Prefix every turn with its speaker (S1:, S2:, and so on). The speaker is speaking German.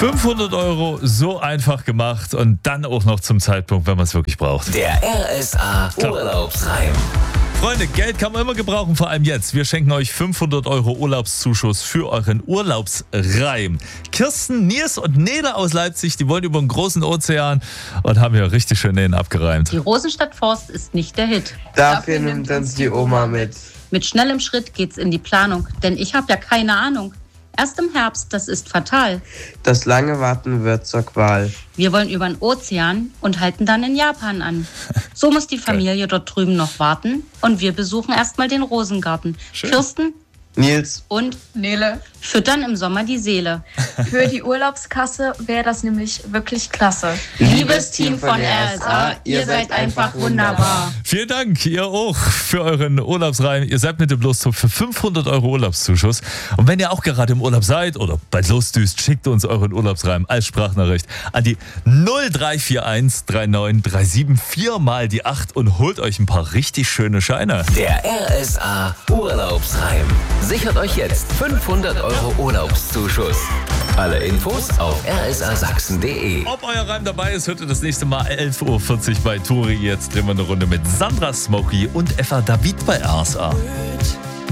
S1: 500 Euro, so einfach gemacht und dann auch noch zum Zeitpunkt, wenn man es wirklich braucht.
S2: Der RSA Urlaubsreim.
S1: Freunde, Geld kann man immer gebrauchen, vor allem jetzt. Wir schenken euch 500 Euro Urlaubszuschuss für euren Urlaubsreim. Kirsten, Nils und Nele aus Leipzig, die wollen über den großen Ozean und haben hier richtig schön den abgereimt.
S3: Die Rosenstadtforst ist nicht der Hit.
S4: Dafür nimmt uns die Oma mit.
S3: Mit schnellem Schritt geht's in die Planung, denn ich habe ja keine Ahnung. Erst im Herbst, das ist fatal.
S4: Das lange Warten wird zur Qual.
S3: Wir wollen über den Ozean und halten dann in Japan an. So muss die Familie dort drüben noch warten und wir besuchen erstmal den Rosengarten.
S1: Schön.
S3: Kirsten
S4: Nils
S3: und
S5: Nele.
S3: füttern im Sommer die Seele.
S5: Für die Urlaubskasse wäre das nämlich wirklich klasse.
S3: Liebes Team von RSA, ihr seid einfach wunderbar.
S1: Vielen Dank, ihr auch, für euren Urlaubsreim. Ihr seid mit dem Lostopf für 500 Euro Urlaubszuschuss. Und wenn ihr auch gerade im Urlaub seid oder bald losdüst, schickt uns euren Urlaubsreim als Sprachnachricht an die 0341 3937 4 mal die 8 und holt euch ein paar richtig schöne Scheine.
S2: Der RSA Urlaubsreim. Sichert euch jetzt 500 Euro Urlaubszuschuss. Alle Infos auf rsasachsen.de.
S1: Ob euer Reim dabei ist, hört ihr das nächste Mal 11.40 Uhr bei Turi. Jetzt drehen wir eine Runde mit Sandra Smokey und Eva David bei RSA.